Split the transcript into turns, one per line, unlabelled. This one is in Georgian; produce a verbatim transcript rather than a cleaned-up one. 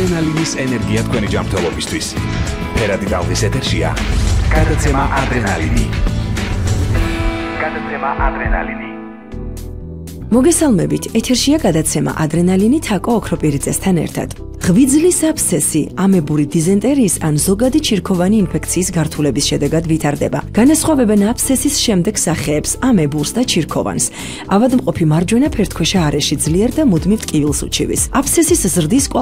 ადრენალინის ენერგია თქვენი ჯანმრთელობისთვის. ფერადი ტალღის ეთერშია გადაცემა ადრენალინი. გადაცემა ადრენალინი.
მოგესალმებით, ეთერშია გადაცემა ადრენალინი თაკო ოქროპირიწესთან ერთად. ღვიძლის აბსცესი, ამებური დიზენტერიის ან ზოგადი ჩირქოვანი ინფექციის გართულების შედეგად ვითარდება. განასხვავებენ აბსცესის შემდეგ სახეებს, ამებურს და ჩირქოვანს. ავადმყოფი მარჯვენა ფერდქვეშა არეში ძლიერ და მუდმივ ტკივილს უჩივის. აბსცესის ზრდის